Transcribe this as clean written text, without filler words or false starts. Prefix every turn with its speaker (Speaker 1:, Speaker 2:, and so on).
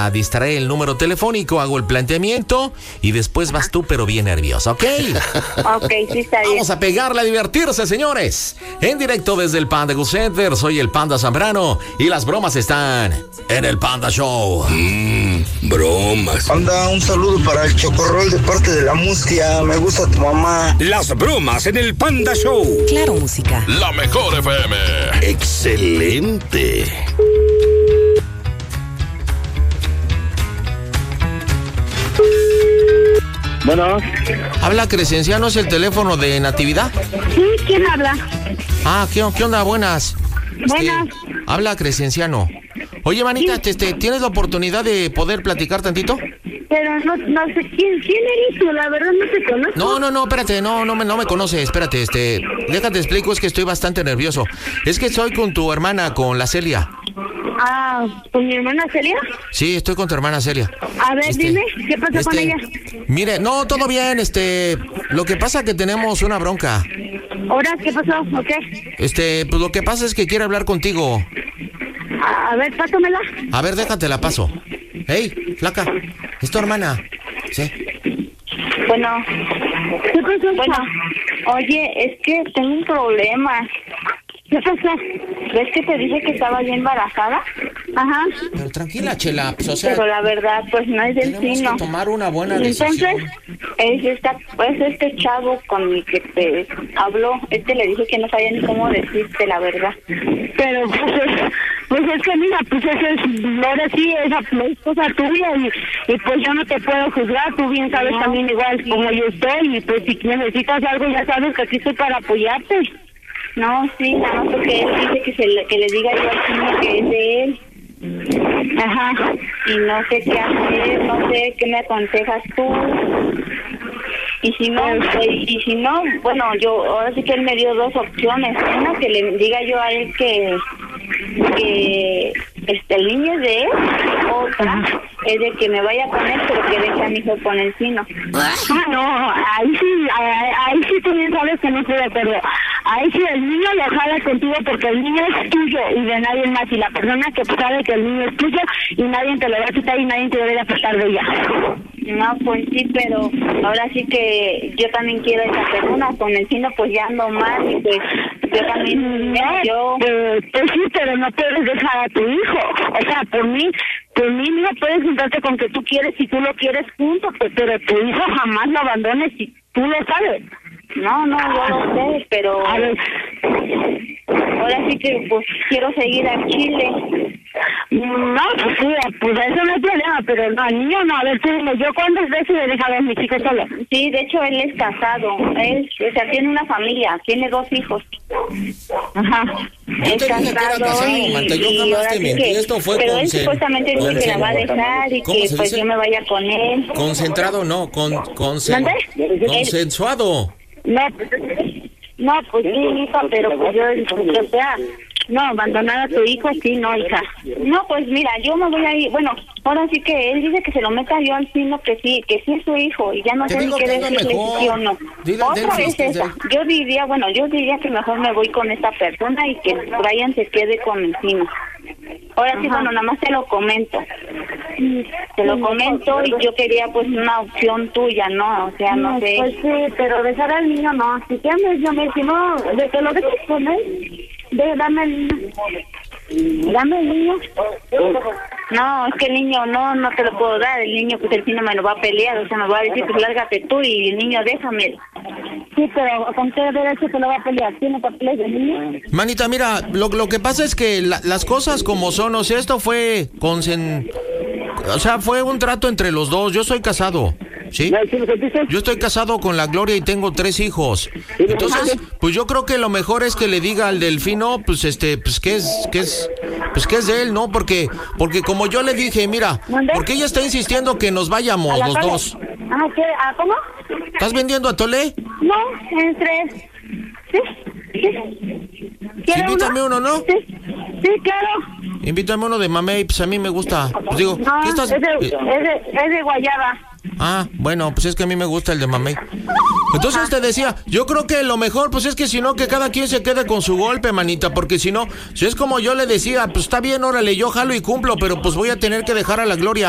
Speaker 1: a distraer el número telefónico, hago el planteamiento y después vas tú, pero bien nerviosa, ¿ok?
Speaker 2: Ok, sí está bien.
Speaker 1: Vamos a pegarle a divertirse, señores. En directo desde el Panda Go Center, soy el Panda Zambrano y las bromas están en el Panda Show.
Speaker 3: Bromas.
Speaker 4: Anda, un saludo para el Chocorrol de parte de la Mustia. Me gusta tu mamá.
Speaker 3: Las bromas en el Panda Show.
Speaker 5: Claro, música.
Speaker 6: La mejor FM.
Speaker 3: Excelente.
Speaker 4: Bueno.
Speaker 1: Habla Crescenciano, ¿es el teléfono de Natividad?
Speaker 2: Sí, ¿quién habla?
Speaker 1: Ah, ¿qué onda? Buenas.
Speaker 2: Buenas.
Speaker 1: Habla Crescenciano. Oye, manita, ¿tienes la oportunidad de poder platicar tantito?
Speaker 2: Pero no sé quién eres tú, la verdad no te conozco.
Speaker 1: No, espérate, no me conoces, espérate, déjate explico, es que estoy bastante nervioso. Es que estoy con tu hermana, con la Celia.
Speaker 2: Ah, ¿con mi hermana Celia?
Speaker 1: Sí, estoy con tu hermana Celia.
Speaker 2: A ver, dime, ¿qué pasó con ella?
Speaker 1: Mire, no, todo bien, lo que pasa que tenemos una bronca.
Speaker 2: ¿Ahora qué pasó? ¿O qué?
Speaker 1: Pues lo que pasa es que quiere hablar contigo.
Speaker 2: A ver, pásamela.
Speaker 1: A ver, déjate la paso. Hey, flaca, es tu hermana. Sí.
Speaker 2: Bueno, ¿qué pasó? Bueno, oye, es que tengo un problema. ¿Qué pasó? ¿Ves que te dije que estaba ya embarazada? Ajá.
Speaker 1: Pero tranquila, Chela, pues, o sea...
Speaker 2: Pero la verdad, pues no es del
Speaker 1: tenemos
Speaker 2: sino.
Speaker 1: que tomar una buena decisión.
Speaker 2: Entonces, este chavo con el que te habló, le dije que no sabía ni cómo decirte la verdad. Pero, pues es que mira, pues eso es, ahora sí, esa es cosa tuya y pues yo no te puedo juzgar, tú bien sabes también igual como yo estoy y pues si necesitas algo ya sabes que aquí estoy para apoyarte. No, sí, nada más porque él dice que le diga yo al niño que es de él. Ajá. Y no sé qué hacer, no sé qué me aconsejas tú. Y si no, bueno, ahora sí que él me dio dos opciones. Una, que le diga yo a él que el niño es de él. Otra es de que me vaya con él, pero que deje a mi hijo con el Sino. No, ahí sí tú bien sabes que no estoy de acuerdo. Ahí sí el niño lo jala contigo porque el niño es tuyo y de nadie más. Y la persona que sabe que el niño es tuyo y nadie te lo va a quitar y nadie te debe apartar de ella. No, pues sí, pero ahora sí que yo también quiero esa persona. Con el Sino pues ya ando mal y pues yo también... Pues sí, pero no puedes dejar a tu hijo. O sea, por mí no puedes juntarte con que tú quieres si tú lo quieres junto, pues, pero tu hijo jamás lo abandones si tú lo sabes. No, yo lo sé, pero a ver, ahora sí que pues quiero seguir a Chile. No, pues sí, pues eso no es problema, pero no, al niño no. A ver, tú dime, ¿yo cuántas veces le dejo a ver a mi chico solo? Sí, de hecho él es casado, tiene una familia, tiene 2 hijos. Ajá.
Speaker 1: Yo te dije que era casado, Marta, yo jamás te mentí, esto fue
Speaker 2: pero él supuestamente dice que la va a dejar y que pues yo me vaya con él.
Speaker 1: Concentrado no, consensuado.
Speaker 2: No, pues sí, hija, pero pues yo, o sea, no, abandonar a tu hijo, sí, no, hija. No, pues mira, yo me voy a ir, bueno, ahora sí que él dice que se lo meta yo al Sino, que sí es su hijo, y ya no sé ni qué decirle si sí o no. Otra es esa, yo diría que mejor me voy con esta persona y que Brian se quede con el Sino. Ahora sí, bueno, nada más te lo comento. Te lo comento y yo quería pues una opción tuya, ¿no? O sea, no sé. Pues sí, pero dejar al niño no. Si quieres, si no, de que lo dejes con él, dame el niño. No, es que el niño no te lo puedo dar. El niño, pues el Sino me lo va a pelear. O sea, me va a decir, pues lárgate tú y el niño déjame. Sí, pero ¿con qué derecho te lo va a pelear? ¿Tiene papeles de niño?
Speaker 1: Manita, mira, lo que pasa es que las cosas como son, o sea, esto fue fue un trato entre los dos. Yo soy casado, ¿sí? Yo estoy casado con la Gloria y tengo 3 hijos. Entonces, pues yo creo que lo mejor es que le diga al Delfino, pues que es de él, ¿no? Porque como yo le dije, mira, porque ella está insistiendo que nos vayamos los dos.
Speaker 2: ¿Qué? ¿Cómo?
Speaker 1: ¿Estás vendiendo atole?
Speaker 2: No, en 3. Sí.
Speaker 1: Invítame uno, ¿no?
Speaker 2: Sí, claro.
Speaker 1: Invítame uno de mamey, pues a mí me gusta. Pues digo,
Speaker 2: no,
Speaker 1: ¿qué estás?
Speaker 2: Es de guayaba.
Speaker 1: Bueno, pues es que a mí me gusta el de mamey. Entonces te decía, yo creo que lo mejor, pues es que si no, que cada quien se quede con su golpe, manita, porque si no, si es como yo le decía, pues está bien, órale, yo jalo y cumplo, pero pues voy a tener que dejar a la Gloria.